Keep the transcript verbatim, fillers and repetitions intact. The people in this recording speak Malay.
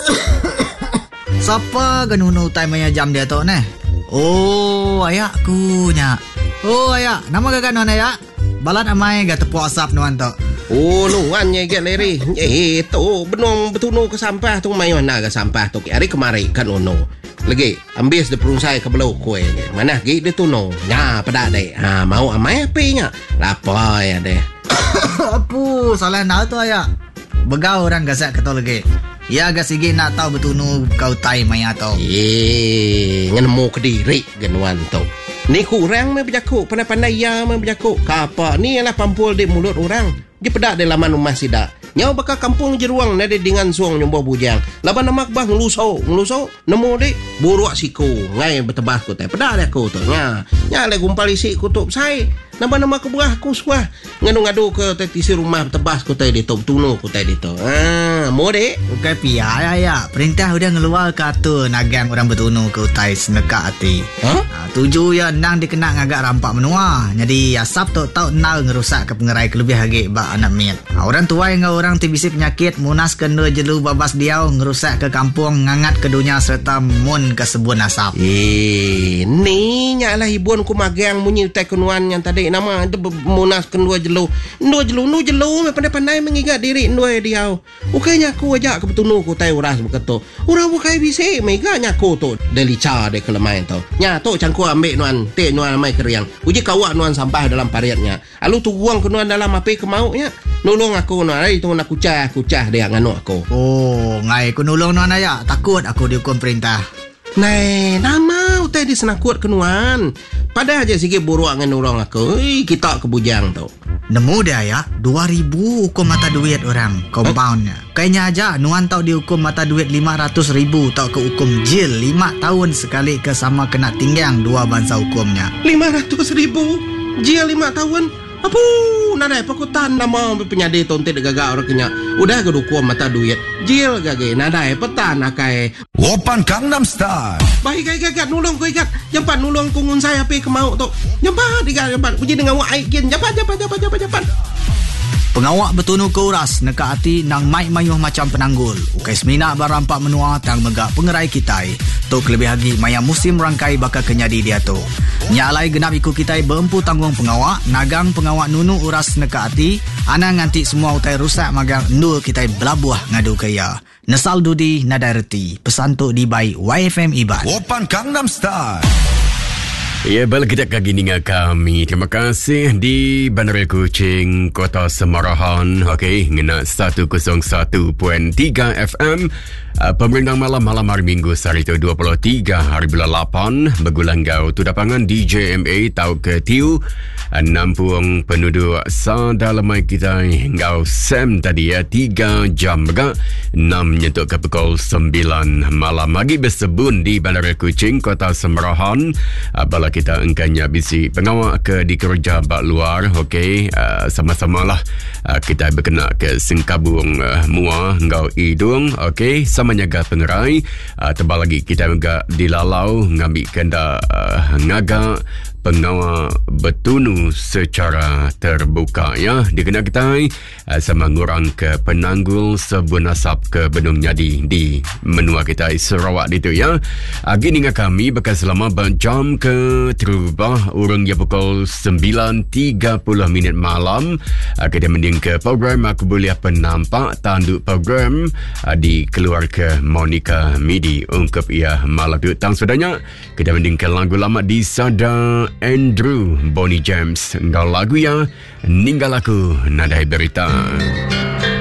Siapa genunu time maya jam dia tu ne? Oh, ayakku nya. Oh, ayak. Nama gak non ayak? Balat amai gak tepuk asap nuan tu. Oh, nuan nya get leri. Eh, tu benong betunu ke sampah tu mai mana ke sampah tu. Hari kemari kan ono. Lagi ambil de perungsai ke belau kue. Mana gi de tuno. Nya pada dek. Ha, mau amai apinya. Lapar ya deh. Apu, salah nak tu ayak. Begau orang gasak kata lagi. Ya agak sige nak tahu betunu kau tai maya tau. Eh, ngenemu ke diri genuan tu. Ni kurang me berjakuk, pandai-pandai ya me berjakuk. Kapa ni ialah pampul di mulut orang. Dia pedak di laman rumah sidak. Nyau bakal kampung jeruang nade dengan suang nyombo bujang. Laban namak bah ngeluso, ngeluso nemu dik buruak siku. Ngai betebah ku teh. Pedak dia ku tu. Nya, nya le gumpal isi kutup sai. Nambah nama ke buah ku suah. Ngadu-ngadu ke tisi rumah tebas ku tadi tu tunu ku tadi tu. Ah, mau dek. Bukan pia ya. Perintah udah ngeluar kata nagang orang bertunu ke utai seneka hati. Huh? Ha, tuju ya nang dikena ngagak rampak menua. Jadi asap tu tau nal ngerusak ke pengerai kelebih hagi bak anak miat. Ha, orang tua yang orang tibisi penyakit munas kena jelu babas diau ngerusak ke kampung ngangat ke dunia serta mun ke sebun asap. Eh, ni nyalah ibuan ku magang munyi utai kenuan yang tadi nama itu munas kedua jelu dua jelu nu jelu pandai-pandai mengingat diri dua dia ukainya aku ajak ke betunu ku tai uras beketo urang bukai bisi meganya aku tu delica de kelemain tu nya tu cangku ambil nuan te nuan mai keriang uji kawak nuan sampah dalam pariatnya alu tu buang ke nuan dalam api kemaunya nulung aku nuan ai tu nak kucah kucah dia nganu aku. Oh ngai ku nulung nuan aya takut aku dihukum perintah. Nai, nama utai di senakut kenuan. Pada aja sikit buruak dengan orang aku. Ui, kita ke bujang tu. Nemu dia ya, dua ribu hukum mata duit orang, compoundnya. Huh? Kayaknya aja, nuan tau dihukum mata duit lima ratus ribu, tau ke hukum jil lima tahun sekali ke sama kena tinggang dua bangsa hukumnya. lima ratus ribu? Jil lima tahun? Apa? Nadai pakutan nama penyadi tonte de gaga orang kenya. Udah ke hukum mata duit. Jil gage nadai petan akai. Open Gangnam Style. Baik gage gage nulung ku ikat. Jampan nulung kungun saya api kemau tu. Jampan diga jampan. Uji dengan wak aikin. Jampan jampan jampan jampan jampan. Pengawak betunu ke uras neka hati nang mai mayuh macam penanggul. Ukai semina barampak menua tang megak pengerai kitai. Tu kelebih lagi maya musim rangkai bakal kenyadi dia tu. Nyalai genap iku kitai berempu tanggung pengawak. Nagang pengawak nunu uras neka hati. Ana nganti semua utai rusak magang endul kitai belabuah ngadu kaya. Nesal dudi nadai reti. Pesan tu dibai Y F M Iban. Open Gangnam Style. Ya, balik kita ke giningan kami. Terima kasih di Bandar Kuching, Kota Semarahan. Okey, ngena seratus satu perpuluhan tiga F M. Uh, Pemeriksaan malam malam hari Minggu hari itu dua puluh tiga hari bulan lapan bergulang gau tu dapangan D J M A tau ke tiu nampung penduduk sadalamai kita gau sem tadi ya tiga jam bergak enam nyentuk ke pukul sembilan malam lagi bersebun di Bandar Kuching Kota Semarahan. Uh, bala kita engkanya bisi pengawak ke di kerja bak luar. Okey, uh, sama-samalah uh, kita berkena ke Singkabung uh, Mua ngau Idung. Okey, sama menjaga pengerai uh, tebal lagi kita juga dilalau ngambil kenda uh, ngaga pengawal betunu secara terbuka ya dikena kita uh, sama ngurang ke penanggul sebun asap ke Benung Nyadi di menua kita Sarawak itu ya. Agi dengan kami bakal selama jam ke terubah urang ya pukul sembilan tiga puluh minit malam uh, kita mending ke program aku boleh penampak tanduk program uh, di keluar ke Monica Midi ungkap ia malam itu tang sebenarnya kita mending ke lagu lama di Sada Andrew Bonnie James ngau lagu ya ninggal aku nadai berita.